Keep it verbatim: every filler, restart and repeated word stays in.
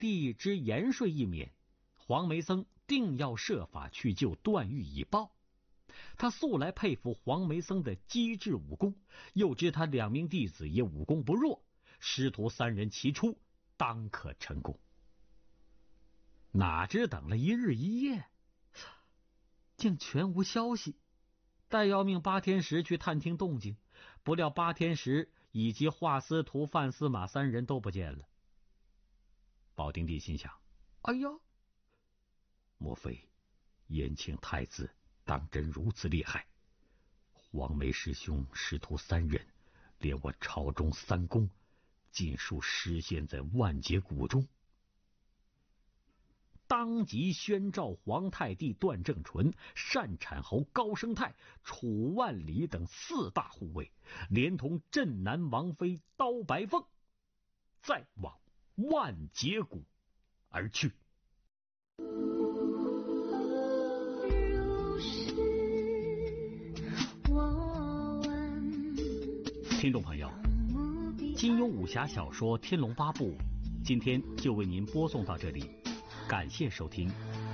帝之延税一免，黄梅僧定要设法去救段誉以报。他素来佩服黄梅僧的机智武功，又知他两名弟子也武功不弱，师徒三人齐出，当可成功。哪知等了一日一夜，竟全无消息。待要命八天石去探听动静，不料八天石以及华司徒、范司马三人都不见了。保定帝心想：哎呀，莫非延庆太子当真如此厉害？黄梅师兄师徒三人，连我朝中三公，尽数失陷在万劫谷中。当即宣召皇太帝段正淳、单产侯高升泰、楚万里等四大护卫，连同镇南王妃刀白凤，再往万劫谷而去。听众朋友，金庸武侠小说《天龙八部》今天就为您播送到这里，感谢收听，